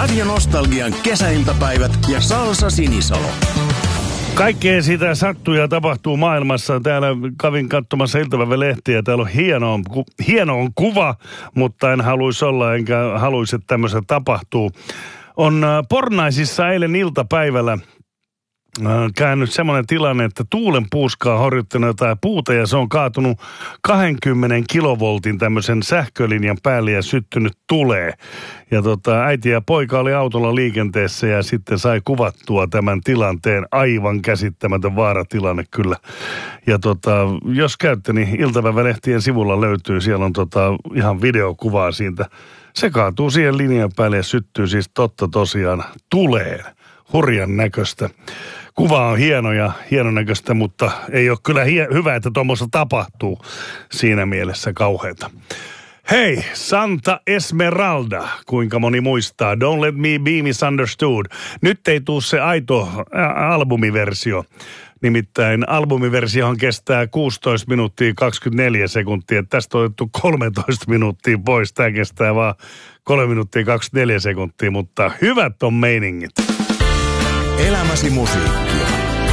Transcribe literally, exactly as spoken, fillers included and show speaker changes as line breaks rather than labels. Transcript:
Radio Nostalgian kesäiltapäivät ja Salsa Sinisalo.
Kaikkea sitä sattuu ja tapahtuu maailmassa. Täällä kävin katsomassa iltapäivälehtiä. Täällä on hieno, hieno on kuva, mutta en haluaisi olla enkä haluaisi, että tämmöistä tapahtuu. On Pornaisissa eilen iltapäivällä käynyt semmoinen tilanne, että tuulen puuskaa horjuttanut jotain puuta ja se on kaatunut kaksikymmentä kilovoltin tämmöisen sähkölinjan päälle ja syttynyt tulee. Ja tota, äiti ja poika oli autolla liikenteessä ja sitten sai kuvattua tämän tilanteen. Aivan käsittämätön vaaratilanne kyllä. Ja tota, jos käytte, niin iltapäivälehtien sivulla löytyy, siellä on tota, ihan videokuvaa siitä. Se kaatuu siihen linjan päälle ja syttyy siis totta tosiaan tuleen. Hurjan näköistä. Kuva on hieno ja hienon näköistä, mutta ei ole kyllä hie- hyvä, että tuommoista tapahtuu siinä mielessä kauheata. Hei, Santa Esmeralda, kuinka moni muistaa. Don't let me be misunderstood. Nyt ei tule se aito ä, albumiversio. Nimittäin albumiversiohan kestää kuusitoista minuuttia kaksikymmentäneljä sekuntia. Tästä on otettu kolmetoista minuuttia pois. Tämä kestää vaan kolme minuuttia kaksikymmentäneljä sekuntia, mutta hyvät on meiningit.
Elämäsi musiikkia.